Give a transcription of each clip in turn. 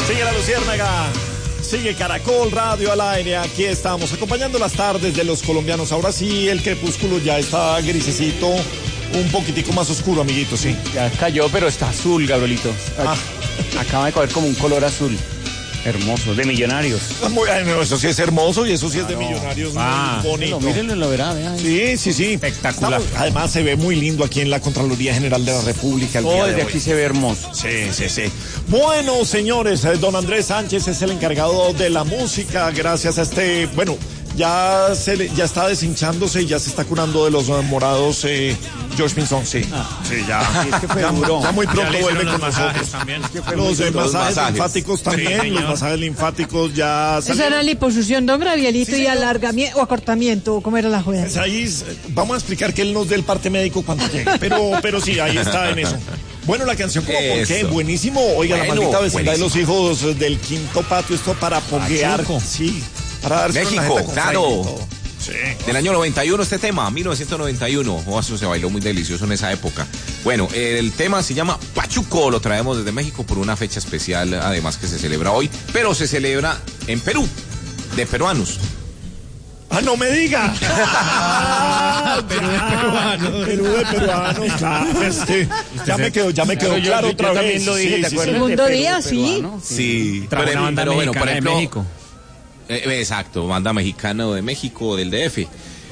Sigue la Luciérnaga, sigue Caracol Radio al aire. Aquí estamos acompañando las tardes de los colombianos. Ahora sí, el crepúsculo ya está grisecito, un poquitico más oscuro, amiguito, sí. Ya cayó, pero está azul, Gabrielito. Acaba de coger como un color azul. Hermoso, de Millonarios. Eso sí es hermoso y eso sí es de Millonarios, muy bonito. Mírenlo, lo verá, vean. Sí. Espectacular. Además se ve muy lindo aquí en la Contraloría General de la República. Desde aquí se ve hermoso. Sí. Bueno, señores, don Andrés Sánchez es el encargado de la música. Gracias a ya está deshinchándose y ya se está curando de los morados George Pinzón, sí. Sí, ya. Es que fue duro. Ya muy pronto vuelve con nosotros. También. Los masajes linfáticos también, sí, los masajes linfáticos ya... Esa era liposucción, don Gabrielito, y alargamiento o acortamiento, ¿cómo era la juega? Pues ahí vamos a explicar que él nos dé el parte médico cuando llegue, pero sí, ahí está en eso. Bueno, la canción como ¿por qué? Buenísimo. Oiga, la maldita vecindad de los hijos del quinto patio, esto para poguear. Sí. Para darse México, claro. Sí. Del año 91 este tema, 1991. Eso se bailó muy delicioso en esa época. Bueno, el tema se llama Pachuco, lo traemos desde México por una fecha especial, además que se celebra hoy, pero se celebra en Perú, de peruanos. ¡Ah, no me diga! Perú de peruanos, claro. Ya me quedó claro otra vez. También lo dije, ¿te acuerdas? Segundo día, sí. Sí, Trae una banda pero bueno, por mexicana ejemplo, de México. Exacto, banda mexicana de México, del DF.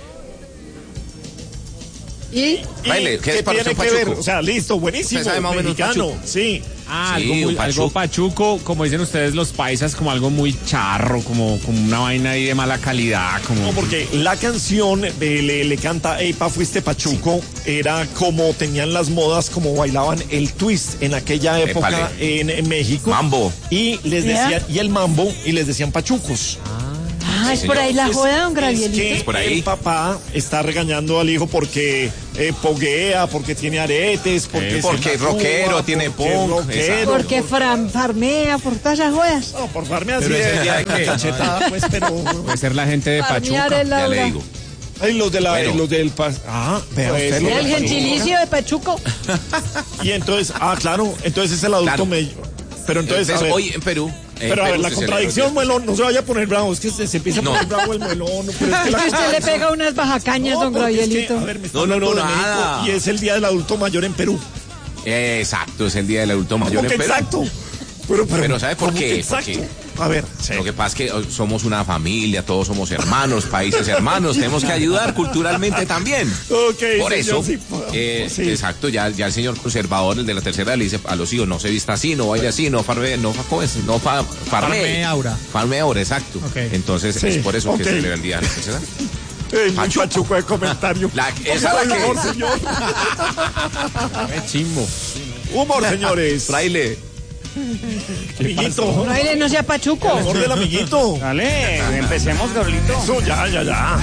¿Y? Baile, ¿qué tiene pareció que ver? Pachuco? O sea, listo, buenísimo. Usted sabe más o menos mexicano, Pachuco. sí. Sí, Algo pachuco, como dicen ustedes los paisas, como algo muy charro, como una vaina ahí de mala calidad. No, porque la canción le canta Eipa, fuiste Pachuco, era como tenían las modas, como bailaban el twist en aquella época en México. Mambo. Y les decían, y el mambo, y les decían pachucos. Ah, es por ahí la joda, don Gabrielito. Es que por ahí. el papá está regañando al hijo porque poguea, porque tiene aretes, porque es rockero, tiene punk. Porque farmea por todas esas jodas. No, por farmear Pero sí, ese día de qué? cachetada, pues, pero... Puede ser la gente de Farmear Pachuca. es Ya le Laura. digo. Ay, los de la, Bueno. los del vea usted, Era el gentilicio de Pachuco. Y entonces, claro, entonces es el adulto Claro. medio. Pero entonces, a ver, hoy en Perú. pero a ver, la se contradicción, celebra el Muelón, no se vaya a poner bravo, es que se empieza a poner bravo el Muelón. Pero es que la Que usted le contradicción- pega unas bajacañas, don porque es que, Gabrielito. a ver, me está No, hablando de nada. México y es el Día del Adulto Mayor en Perú. Exacto, es el día del adulto mayor ¿Cómo que en Perú. exacto? Pero ¿sabe por ¿cómo qué? que exacto? Porque A ver, sí. lo que pasa es que somos una familia, todos somos hermanos, países hermanos, tenemos que ayudar culturalmente también. Ok, Por señor, eso, sí. exacto, ya el señor conservador, el de la tercera, le dice a los hijos, no se vista así, no baile así, no farme, ¿cómo es? No farme. Farme ahora, exacto. Okay. Entonces Sí, es por eso que ok. se celebra el día de la tercera. Muy pachuco de comentario. Esa es la que Humor, es. señor. Chimbo. Humor, señores. Fraile. Amiguito. No, no sea Pachuco. Humor del amiguito. Dale, empecemos, Gabrielito. Eso, ya.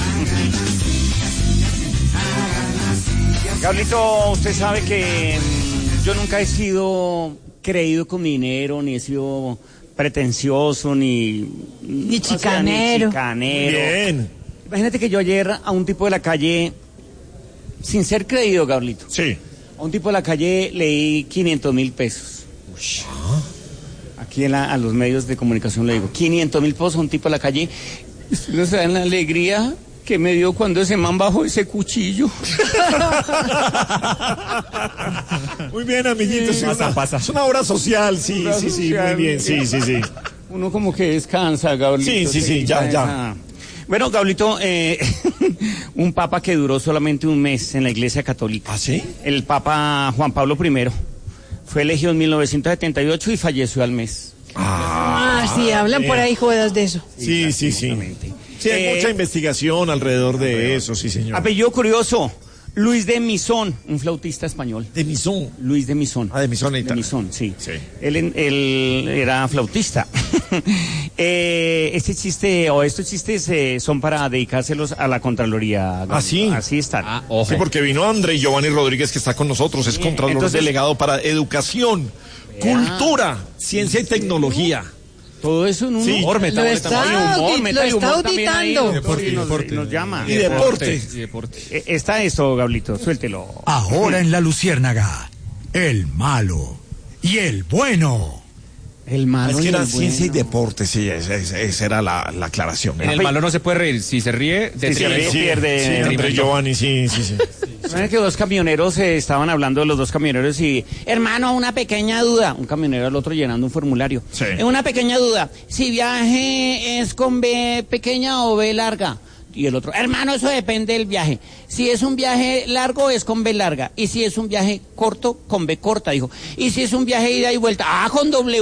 Gabrielito, usted sabe que yo nunca he sido creído con mi dinero, ni he sido pretencioso, ni chicanero. ni chicanero. Bien. Imagínate que yo ayer a un tipo de la calle, sin ser creído, Gabrielito, Sí. a un tipo de la calle le di 500,000 pesos. Aquí a los medios de comunicación le digo, 500,000 pesos a un tipo de la calle. No se dan la alegría que me dio cuando ese man bajó ese cuchillo. Muy bien, amiguito. Es una obra social, sí, Obra sí, social. muy bien, sí. Uno como que descansa, Gabrielito. Sí, ya. Bueno, Gabrielito, un papa que duró solamente un mes en la Iglesia Católica. ¿Ah, sí? El Papa Juan Pablo I fue elegido en 1978 y falleció al mes. Sí, hablan por ahí jodas de eso. Sí. Exactamente. Sí, hay mucha investigación alrededor de eso, sí, señor. Apellido curioso, Luis de Misón, un flautista español. De Misón. Luis de Misón. De Misón, De Misón, sí. Sí. Él era flautista. Estos chistes son para dedicárselos a la Contraloría. ¿Ah, sí? Así están. Sí, porque vino André Giovanni Rodríguez, que está con nosotros, es Contralor Entonces, delegado para Educación, Cultura, Ciencia y Tecnología. Todo eso en un Sí, humor, lo está también ahí, auditando. doctor, y nos llama. Y deporte. Está esto, Gablito, suéltelo. Ahora en la Luciérnaga, el malo y el bueno. El malo. Es que y era el ciencia y bueno. deporte, sí, esa era la aclaración. En el malo no se puede reír. Si se ríe, Si se ríe, pierde. Sí, Andrés Giovanni, sí. Saben que dos camioneros estaban hablando de los dos camioneros y, hermano, una pequeña duda. Un camionero al otro llenando un formulario. Sí. Una pequeña duda. Si viaje es con B pequeña o B larga. Y el otro, hermano, eso depende del viaje. Si es un viaje largo, es con B larga. Y si es un viaje corto, con B corta, dijo. Y si es un viaje ida y vuelta, con W.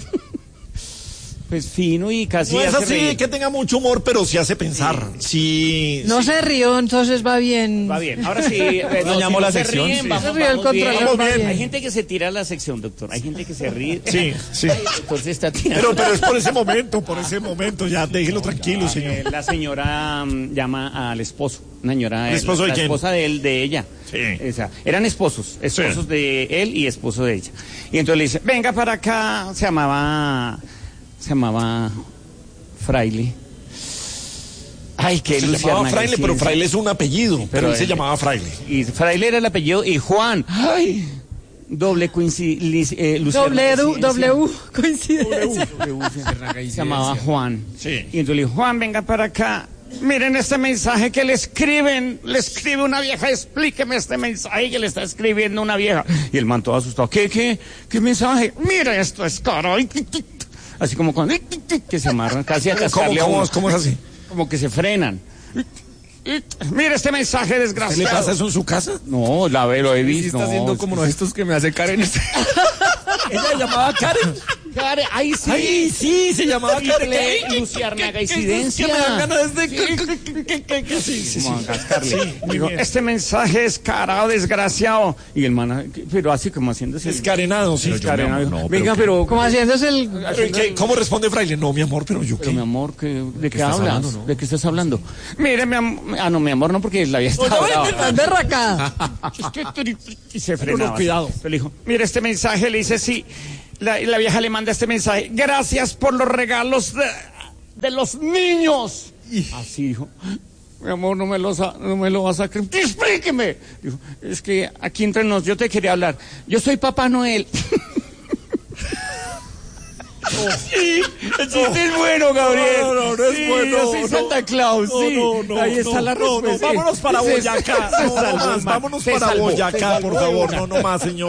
Pues fino y casi No es hace así reír. que tenga mucho humor, pero sí hace pensar. Sí. No se rió, entonces va bien. Va bien, ahora sí. No llamó la sección, sí. Vamos, Se rió el vamos bien. controlador, va bien. Hay gente que se tira a la sección, doctor. Hay gente que se ríe. Sí. Entonces está tirando. Pero es por ese momento, ya déjelo tranquilo, señor. La señora llama al esposo. Una señora. ¿El esposo de la quién? esposa de él, de ella. Sí. O sea, eran esposos Sí. de él y esposo de ella. Y entonces le dice, venga para acá. Se llamaba Fraile. Ay, qué Se ilusión. llamaba Fraile, pero Fraile es un apellido, pero él se él- llamaba Fraile. Y Fraile era el apellido y Juan. Ay, doble coincidencia. W, coincidencia. Se llamaba Juan. Sí. Y entonces le dijo, Juan, venga para acá. Miren este mensaje que le escribe una vieja, explíqueme este mensaje que le está escribiendo una vieja. Y el man todo asustado, ¿qué mensaje? Mira, esto es caro. Así como cuando que se amarran casi a cascarle a uno. ¿Cómo es así? Como que se frenan. Mira este mensaje ¿Qué le desgraciado. pasa eso en su casa? No, lo he Sí, visto. está haciendo no, como uno de estos que me hace Karen. Ella llamaba Karen. Karen, ahí sí. Ay, sí, se llamaba Karen. Luciérnaga incidencia. Que me dan ganas de... Sí. Como a cascarle. Sí, muy Dijo, bien. este mensaje es carado, desgraciado. Y el man, pero así como haciéndose. Descarenado, sí. Descarenado, dijo, No, venga, pero. Como haciéndose el... ¿Cómo responde Fraile? No, mi amor, pero yo Pero mi qué. amor, ¿de qué estás hablas? hablando, no? ¿De qué estás hablando? Mire, mi amor. No, mi amor, no, porque la había estado brava. Estás berracada. Y se frenaba. no, cuidado. Entonces le dijo, mire este mensaje, le dice, sí. La vieja le manda este mensaje. Gracias por los regalos de los niños. Así dijo. Mi amor, no me lo vas a creer. Explíqueme. Dijo, es que aquí entre nos, yo te quería hablar. Yo soy Papá Noel. Sí, el chiste es bueno, Gabriel. No es Sí, bueno. Yo soy Santa Claus, sí. Ahí está la respuesta. Vámonos para Boyacá. Se No salvó, más, man. vámonos Se para salvó, Boyacá, se por salvó. favor. No más, señor.